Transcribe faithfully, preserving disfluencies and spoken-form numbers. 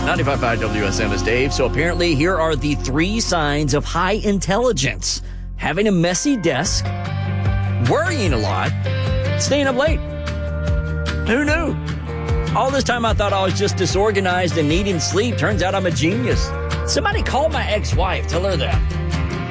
ninety-five point five W S M is Dave. So apparently here are the three signs of high intelligence. Having a messy desk, worrying a lot, staying up late. Who knew? All this time I thought I was just disorganized and needing sleep. Turns out I'm a genius. Somebody call my ex-wife. Tell her that.